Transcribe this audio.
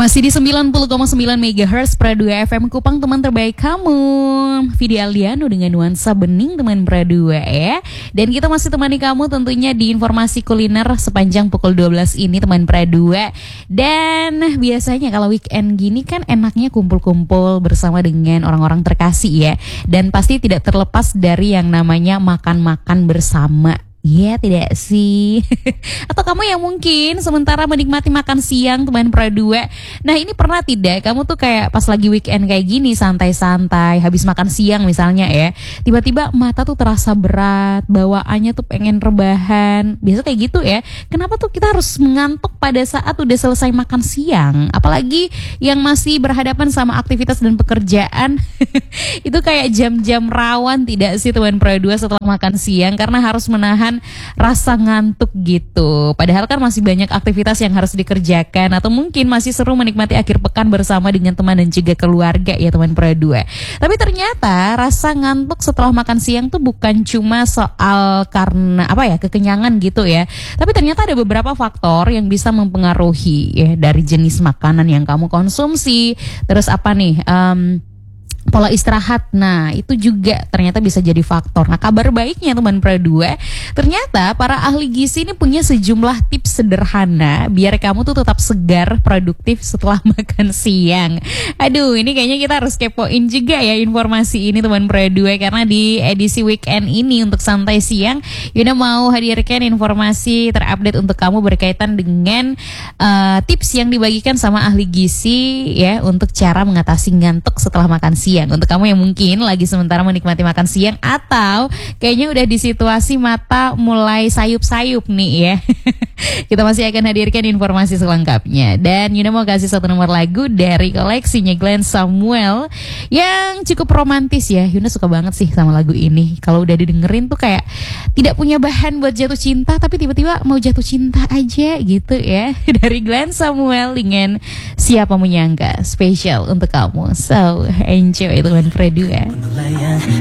Masih di 90,9 MHz Pradua FM Kupang, teman terbaik kamu. Vidi Aldiano dengan nuansa bening teman Pradua ya. Dan kita masih temani kamu tentunya di informasi kuliner sepanjang pukul 12 ini teman Pradua. Dan biasanya kalau weekend gini kan enaknya kumpul-kumpul bersama dengan orang-orang terkasih ya. Dan pasti tidak terlepas dari yang namanya makan-makan bersama. Iya tidak sih? Atau kamu yang mungkin sementara menikmati makan siang teman Pradua. Nah ini pernah tidak kamu tuh kayak pas lagi weekend kayak gini santai-santai habis makan siang misalnya ya, tiba-tiba mata tuh terasa berat, bawaannya tuh pengen rebahan. Biasa kayak gitu ya. Kenapa tuh kita harus mengantuk pada saat udah selesai makan siang? Apalagi yang masih berhadapan sama aktivitas dan pekerjaan. Itu kayak jam-jam rawan tidak sih teman Pradua setelah makan siang, karena harus menahan rasa ngantuk gitu. Padahal kan masih banyak aktivitas yang harus dikerjakan, atau mungkin masih seru menikmati akhir pekan bersama dengan teman dan juga keluarga ya teman Pradua. Tapi ternyata rasa ngantuk setelah makan siang tuh bukan cuma soal karena kekenyangan gitu ya. Tapi ternyata ada beberapa faktor yang bisa mempengaruhi ya, dari jenis makanan yang kamu konsumsi. Terus pola istirahat, nah itu juga ternyata bisa jadi faktor. Nah kabar baiknya teman Pradua, ternyata para ahli gizi ini punya sejumlah tips sederhana biar kamu tuh tetap segar, produktif setelah makan siang. Aduh, ini kayaknya kita harus kepoin juga ya informasi ini teman Pradua, karena di edisi weekend ini untuk santai siang, Yuna mau hadirkan informasi terupdate untuk kamu berkaitan dengan tips yang dibagikan sama ahli gizi ya untuk cara mengatasi ngantuk setelah makan siang. Untuk kamu yang mungkin lagi sementara menikmati makan siang, atau kayaknya udah di situasi mata mulai sayup-sayup nih ya. Kita masih akan hadirkan informasi selengkapnya. Dan Yuna mau kasih satu nomor lagu dari koleksinya Glenn Samuel yang cukup romantis ya. Yuna suka banget sih sama lagu ini. Kalau udah didengerin tuh kayak tidak punya bahan buat jatuh cinta, tapi tiba-tiba mau jatuh cinta aja gitu ya. Dari Glenn Samuel dengan Siapa Menyangka, spesial untuk kamu. So enjoy teman Pradua.